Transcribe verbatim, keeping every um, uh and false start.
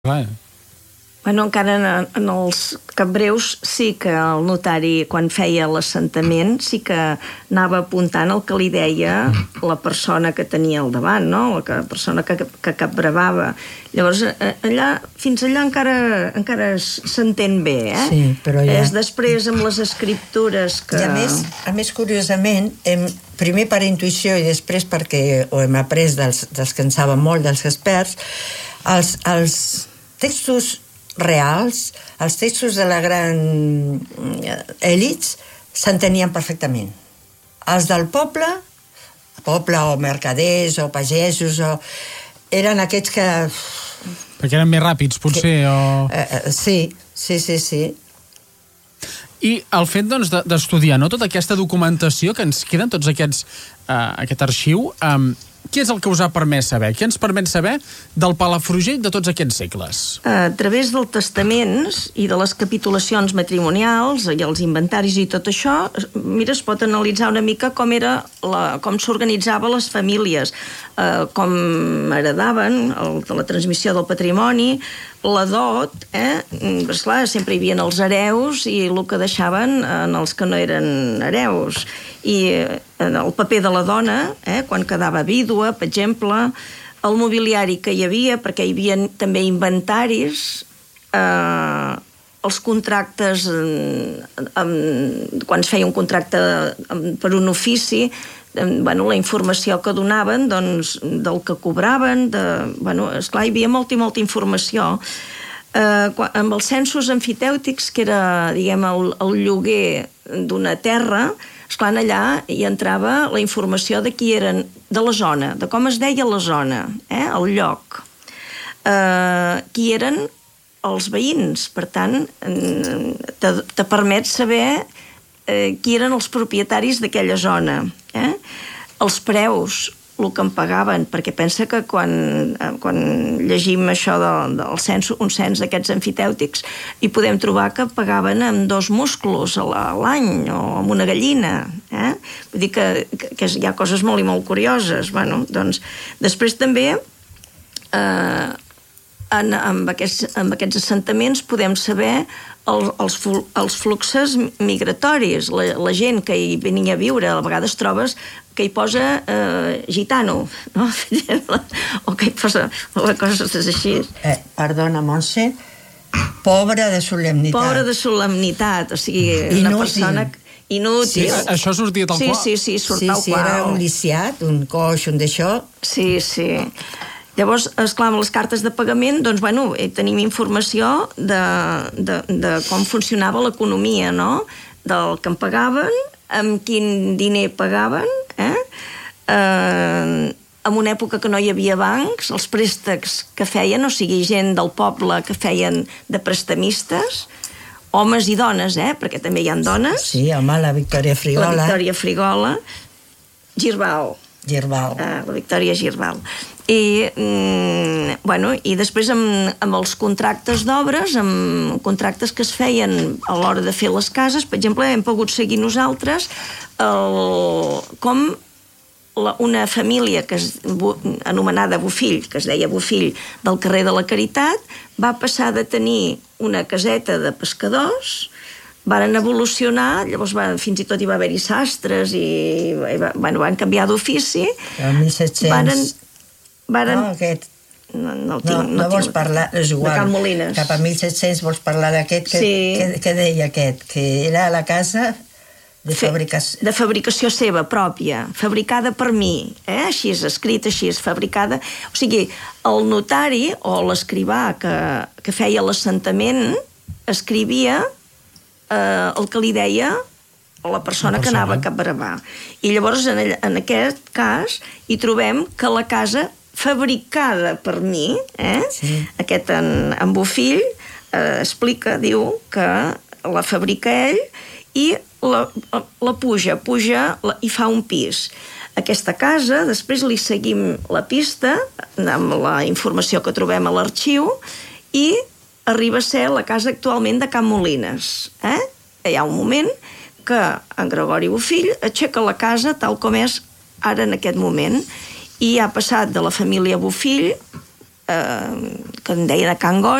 Clar. Bueno, encara en, en els capbreus sí que el notari, quan feia l'assentament, sí que anava apuntant el que li deia la persona que tenia al davant, no? La persona que, que capbrevava. Llavors, allà, fins allà encara, encara s'entén bé, eh? Sí, però ja... És després amb les escriptures que... I a més, a més curiosament, hem, primer per intuïció i després perquè ho hem après dels, dels que en saben molt, dels experts, els, els textos reals, els textos de la gran èlits s'entenien perfectament. Els del poble, poble o mercaders o pagesos, o... eren aquests que... Perquè eren més ràpids, potser, que... o... Uh, sí, sí, sí, sí. I el fet, doncs, d'estudiar, no?, tota aquesta documentació que ens queden, tots aquests, uh, aquest arxiu, um, què és el que us ha permès saber? Què ens permet saber del Palafrugell de tots aquests segles? A través dels testaments i de les capitulacions matrimonials i els inventaris i tot això, mira, es pot analitzar una mica com era la, com s'organitzava les famílies, eh, com heredaven el, la transmissió del patrimoni, la dot, eh? Esclar, sempre hi havia els hereus i el que deixaven en els que no eren hereus. I el paper de la dona, eh? Quan quedava vídua, per exemple, el mobiliari que hi havia, perquè hi havia també inventaris, eh, els contractes, eh, eh, quan es feia un contracte eh, per un ofici, bueno, la informació que donaven, doncs, del que cobraven, de, bueno, esclar, hi havia molta i molta informació. Eh, quan, amb els censos emfitèutics, que era, diguem, el, el lloguer d'una terra, esclar, allà hi entrava la informació de qui eren, de la zona, de com es deia la zona, eh, el lloc, eh, qui eren els veïns, per tant, te, te permet saber eh, qui eren els propietaris d'aquella zona, eh? Els preus, el que em pagaven, perquè pensa que quan, quan llegim això de, del cens, un cens d'aquests emfitèutics, hi podem trobar que pagaven amb dos musclos a l'any o amb una gallina, eh? Vull dir que, que, que hi ha coses molt i molt curioses. Bueno, doncs, després també eh, en, amb, aquests, amb aquests assentaments podem saber el, els, els fluxes migratoris, la, la gent que hi venia a viure, a vegades trobes que hi posa eh, gitano, no? O que hi posa coses així. Eh, perdona, Montse, pobra de solemnitat. Pobra de solemnitat, o sigui, inútil. Una persona inútil. Sí, això sortia tal sí, qual? Sí, sí, surt sí, tal sí, qual. Era un lisiat, un coix, un d'això. Sí, sí. Llavors, esclar, amb les cartes de pagament, doncs, bueno, tenim informació de, de, de com funcionava l'economia, no? Del que em pagaven, amb quin diner pagaven, eh? Eh, en una època que no hi havia bancs, els préstecs que feien, o sigui, gent del poble que feien de prestamistes, homes i dones, eh? Perquè també hi ha dones. Sí, home, la Victòria Frigola. La Victòria Frigola. Girbal. Girbal. Eh, la Victòria Girbal. I, mm, bueno, i després amb, amb els contractes d'obres, amb contractes que es feien a l'hora de fer les cases, per exemple, hem pogut seguir nosaltres el, com la, una família que es, anomenada Bofill, que es deia Bofill, del carrer de la Caritat, va passar de tenir una caseta de pescadors, varen evolucionar, llavors va, fins i tot hi va haver-hi sastres i, i va, bueno, van canviar d'ofici. El mil set-cents... Varen, varen, no, aquest... No, no, tinc, no, no, no vols parlar... És igual. De Can Molines. Cap a mil set-cents vols parlar d'aquest? Que, sí. que, que deia aquest? Que era la casa de fabricació... De fabricació seva, pròpia, fabricada per mi, eh? Així és, escrit així, és fabricada... O sigui, el notari o l'escrivà que, que feia l'assentament escrivia eh, el que li deia a la persona, la persona que anava a capbravar. I llavors, en, en aquest cas, hi trobem que la casa fabricada per mi, eh? Sí. Aquest en, en Bofill eh, explica, diu que la fabrica ell i la, la puja, puja la, i fa un pis. Aquesta casa, després li seguim la pista amb la informació que trobem a l'arxiu i arriba a ser la casa actualment de Can Molines. Eh? Hi ha un moment que en Gregori Bofill aixeca la casa tal com és ara en aquest moment i ha passat de la família Bofill eh, que en deia de Can Goll,